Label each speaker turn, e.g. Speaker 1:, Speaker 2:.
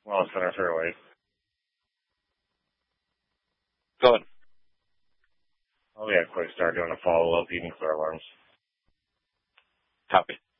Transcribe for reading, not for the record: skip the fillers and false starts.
Speaker 1: Well, center fairway.
Speaker 2: Go ahead.
Speaker 1: Oh, yeah, quick start doing a follow-up, even clear alarms.
Speaker 2: Copy.